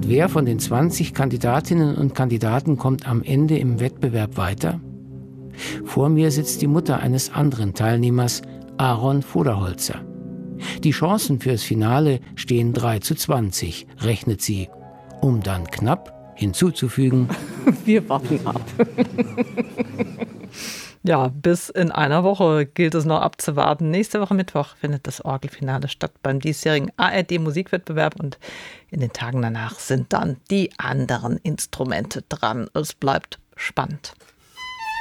Und wer von den 20 Kandidatinnen und Kandidaten kommt am Ende im Wettbewerb weiter? Vor mir sitzt die Mutter eines anderen Teilnehmers, Aaron Voderholzer. Die Chancen fürs Finale stehen 3:20, rechnet sie, um dann knapp hinzuzufügen: Wir warten ab. Ja, bis in einer Woche gilt es noch abzuwarten. Nächste Woche Mittwoch findet das Orgelfinale statt beim diesjährigen ARD-Musikwettbewerb und in den Tagen danach sind dann die anderen Instrumente dran. Es bleibt spannend.